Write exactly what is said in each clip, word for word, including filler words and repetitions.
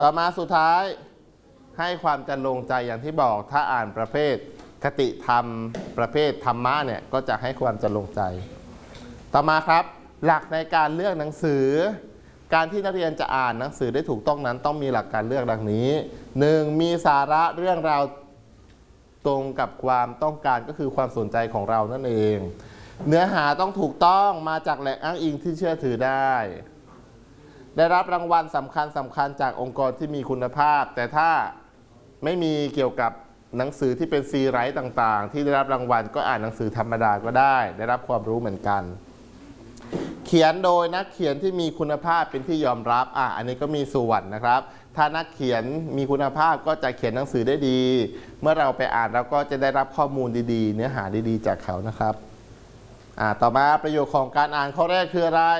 ต่อมาสุดท้ายให้ความจรรโลงใจอย่างที่บอกถ้าอ่านประเภทคติธรรมประเภทธรรมะเนี่ยก็จะให้ความจรรโลงใจ ต่อมาครับหลักในการเลือกหนังสือการที่นักเรียนจะอ่านหนังสือได้ถูกต้องนั้นต้องมีหลักการเลือกดังนี้ หนึ่ง มีสาระเรื่องราวตรงกับความต้องการก็คือความสนใจของเรานั่นเองเนื้อหาต้องถูกต้องมาจากแหล่งอ้างอิงที่เชื่อถือได้ได้รับรางวัลสำคัญสำคัญจากองค์กรที่มีคุณภาพแต่ถ้าไม่มีเกี่ยวกับหนังสือที่เป็นซีไรต์ต่างๆที่ได้รับรางวัลก็อ่านหนังสือธรรมดาก็ได้ได้รับความรู้เหมือนกันเขียนโดยนักเขียนที่มีคุณภาพเป็นที่ยอมรับอ่ะอันนี้ก็มีส่วนนะครับถ้านักเขียนมีคุณภาพก็จะเขียนหนังสือได้ดีเมื่อเราไปอ่านเราก็จะได้รับข้อมูลดีๆเนื้อหาดีๆจากเขานะครับอ่ะต่อมาประโยชน์ของการอ่านข้อแรกคืออะไร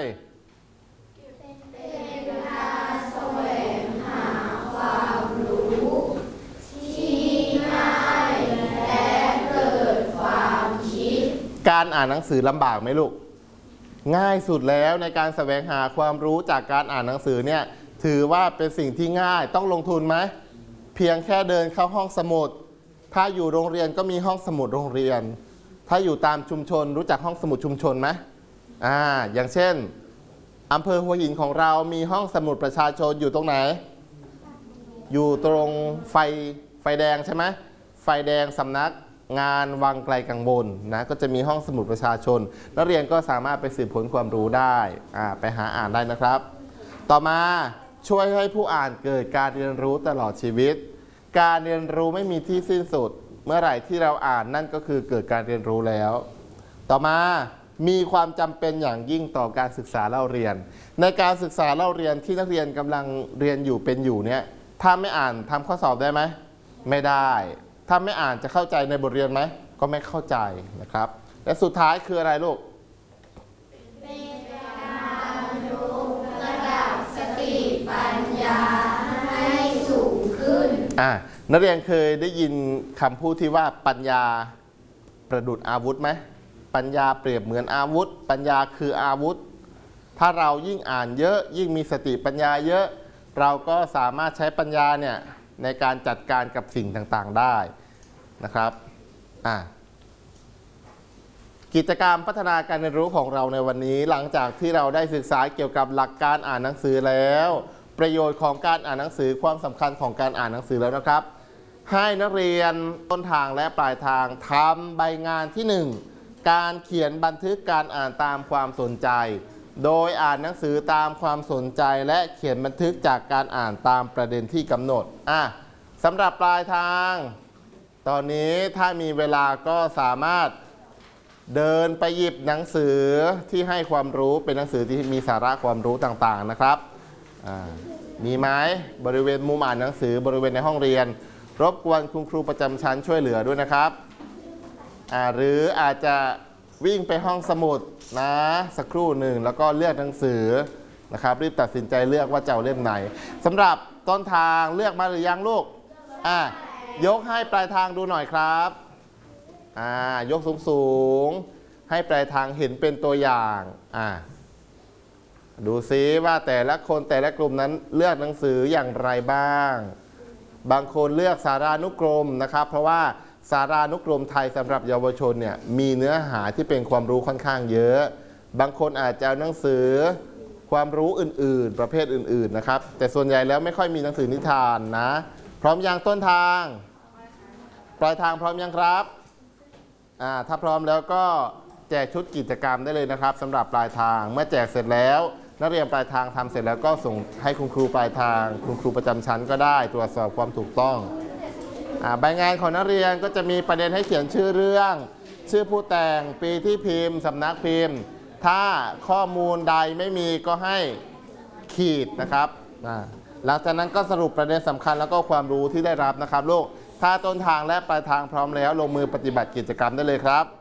การอ่านหนังสือลำบากไหมลูกง่ายสุดแล้วในการแสวงหาความรู้จากการอ่านหนังสือเนี่ยถือว่าเป็นสิ่งที่ง่ายต้องลงทุนไหมเพียงแค่เดินเข้าห้องสมุดถ้าอยู่โรงเรียนก็มีห้องสมุดโรงเรียนถ้าอยู่ตามชุมชนรู้จักห้องสมุดชุมชนไหมอ่าอย่างเช่นอำเภอหัวหินของเรามีห้องสมุดประชาชนอยู่ตรงไหนอยู่ตรงไฟไฟแดงใช่ไหมไฟแดงสำนักงานวังไกลกังวลนะก็จะมีห้องสมุดประชาชนนักเรียนก็สามารถไปสืบค้นความรู้ได้อ่าไปหาอ่านได้นะครับต่อมาช่วยให้ผู้อ่านเกิดการเรียนรู้ตลอดชีวิตการเรียนรู้ไม่มีที่สิ้นสุดเมื่อไหร่ที่เราอ่านนั่นก็คือเกิดการเรียนรู้แล้วต่อมามีความจำเป็นอย่างยิ่งต่อการศึกษาเล่าเรียนในการศึกษาเล่าเรียนที่นักเรียนกำลังเรียนอยู่เป็นอยู่เนี่ยถ้าไม่อ่านทำข้อสอบได้ไหมไม่ได้ถ้าไม่อ่านจะเข้าใจในบทเรียนไหมก็ไม่เข้าใจนะครับและสุดท้ายคืออะไรลูกเป็นการยกระดับสติปัญญาให้สูงขึ้นอ่านักเรียนเคยได้ยินคำพูดที่ว่าปัญญาประดุจอาวุธไหมปัญญาเปรียบเหมือนอาวุธปัญญาคืออาวุธถ้าเรายิ่งอ่านเยอะยิ่งมีสติปัญญาเยอะเราก็สามารถใช้ปัญญาเนี่ยในการจัดการกับสิ่งต่างๆได้นะครับอ่ะกิจกรรมพัฒนาการเรียนรู้ของเราในวันนี้หลังจากที่เราได้ศึกษาเกี่ยวกับหลักการอ่านหนังสือแล้วประโยชน์ของการอ่านหนังสือความสำคัญของการอ่านหนังสือแล้วนะครับให้นักเรียนต้นทางและปลายทางทำใบงานที่หนึ่งการเขียนบันทึกการอ่านตามความสนใจโดยอ่านหนังสือตามความสนใจและเขียนบันทึกจากการอ่านตามประเด็นที่กำหนดอ่ะสำหรับปลายทางตอนนี้ถ้ามีเวลาก็สามารถเดินไปหยิบหนังสือที่ให้ความรู้เป็นหนังสือที่มีสาระความรู้ต่างๆนะครับมีไหมบริเวณมุมอ่านหนังสือบริเวณในห้องเรียนรบกวนคุณครูประจำชั้นช่วยเหลือด้วยนะครับหรืออาจจะวิ่งไปห้องสมุดนะสักครู่หนึ่งแล้วก็เลือกหนังสือนะครับรีบตัดสินใจเลือกว่าจะเอาเล่มไหนสำหรับต้นทางเลือกมาหรือยังลูกอ่ายกให้ปลายทางดูหน่อยครับอ่ายกสูงสูงให้ปลายทางเห็นเป็นตัวอย่างอ่าดูซิว่าแต่ละคนแต่ละกลุ่มนั้นเลือกหนังสืออย่างไรบ้างบางคนเลือกสารานุกรมนะครับเพราะว่าสารานุกรมไทยสำหรับเยาวชนเนี่ยมีเนื้อหาที่เป็นความรู้ค่อนข้างเยอะบางคนอาจจะเอาหนังสือความรู้อื่นๆประเภทอื่นๆนะครับแต่ส่วนใหญ่แล้วไม่ค่อยมีหนังสือนิทานนะพร้อมยังต้นทางปลายทางพร้อมยังครับอ่าถ้าพร้อมแล้วก็แจกชุดกิจกรรมได้เลยนะครับสำหรับปลายทางเมื่อแจกเสร็จแล้วนักเรียนปลายทางทำเสร็จแล้วก็ส่งให้คุณครูปลายทางคุณครูประจำชั้นก็ได้ตรวจสอบความถูกต้องอ่าใบงานของนักเรียนก็จะมีประเด็นให้เขียนชื่อเรื่องชื่อผู้แต่งปีที่พิมพ์สำนักพิมพ์ถ้าข้อมูลใดไม่มีก็ให้ขีดนะครับอ่าหลังจากนั้นก็สรุปประเด็นสำคัญแล้วก็ความรู้ที่ได้รับนะครับลูกถ้าต้นทางและปลายทางพร้อมแล้วลงมือปฏิบัติกิจกรรมได้เลยครับ